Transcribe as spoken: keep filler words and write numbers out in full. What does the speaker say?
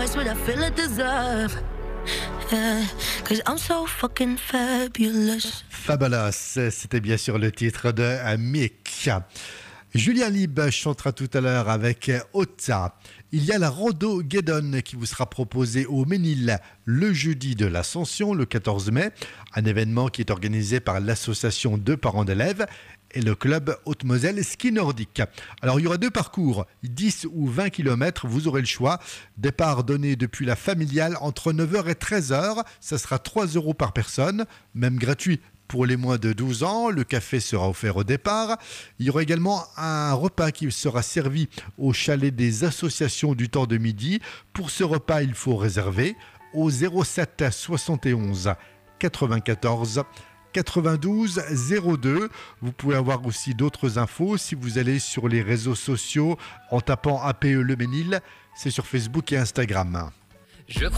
twice what I feel I deserve. Yeah, cause I'm so fucking fabulous. Fabulous, c'était bien sûr le titre de Mick. Julien Lib chantera tout à l'heure avec Ota. Il y a la Rando Guédon qui vous sera proposée au Ménil le jeudi de l'Ascension, le quatorze mai, un événement qui est organisé par l'association de parents d'élèves et le club Haute-Moselle Ski Nordique. Alors il y aura deux parcours, dix ou vingt kilomètres, vous aurez le choix. Départ donné depuis la familiale entre neuf heures et treize heures, ça sera trois euros par personne, même gratuit. Pour les moins de douze ans, le café sera offert au départ. Il y aura également un repas qui sera servi au chalet des associations du temps de midi. Pour ce repas, il faut réserver au zéro sept soixante et onze quatre-vingt-quatorze quatre-vingt-douze zéro deux. Vous pouvez avoir aussi d'autres infos si vous allez sur les réseaux sociaux en tapant A P E Le Ménil. C'est sur Facebook et Instagram. Je